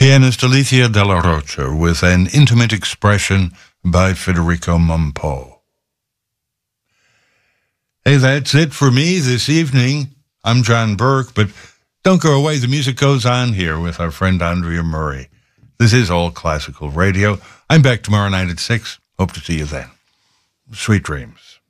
Pianist Alicia Della Rocha with an intimate expression by Federico Mompo. Hey, that's it for me this evening. I'm John Burke, but don't go away. The music goes on here with our friend Andrea Murray. This is All Classical Radio. I'm back tomorrow night at 6. Hope to see you then. Sweet dreams.